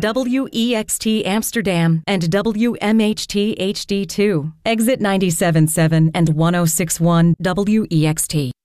WEXT Amsterdam and WMHT HD2, exit 97.7 and 106.1 WEXT.